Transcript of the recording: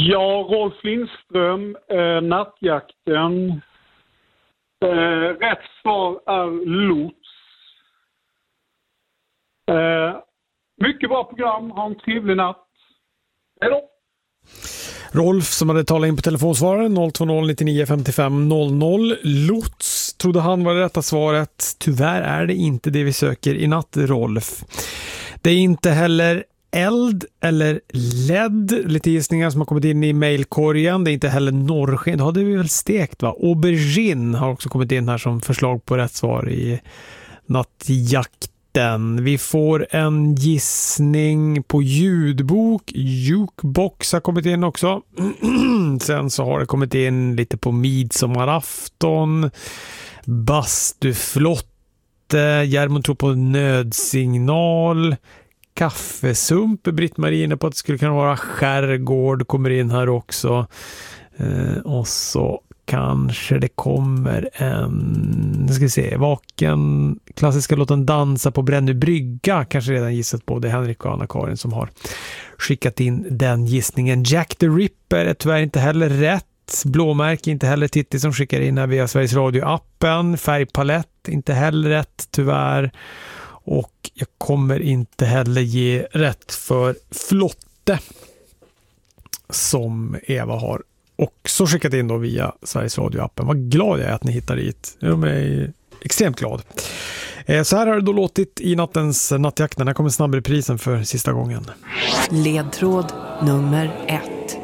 Ja, Rolf Lindström, Nattjakten. Rätt svar är lots. Mycket bra program, ha en trevlig natt. Hej då! Rolf som hade talat in på telefonsvararen 020 99 55 00. Lots trodde han var det rätta svaret. Tyvärr är det inte det vi söker i natt, Rolf. Det är inte heller eld eller LED, lite gissningar som har kommit in i mejlkorgen. Det är inte heller norrsken, det hade vi väl stekt va? Aubergine har också kommit in här som förslag på rätt svar i nattjakten. Vi får en gissning på ljudbok. Jukebox har kommit in också. Sen så har det kommit in lite på midsommarafton. Bastuflotte. Järmund tror på nödsignal. Kaffesump. Britt-Marie inne på att det skulle kunna vara skärgård. Kommer in här också. Och så kanske det kommer en, ska vi se, vaken, klassiska låten Dansa på Brännö brygga, kanske redan gissat på. Det är Henrik och Anna-Karin som har skickat in den gissningen. Jack the Ripper är tyvärr inte heller rätt. Blåmärke inte heller. Titti som skickar in här via Sveriges Radio-appen. Färgpalett inte heller rätt tyvärr. Och jag kommer inte heller ge rätt för flotte som Eva har också skickat in då via Sveriges Radio-appen. Vad glad jag är att ni hittar dit. Jag är extremt glad. Så här har det då låtit i nattens nattjakt. Den här kommer snabbreprisen för sista gången. Ledtråd nummer 1.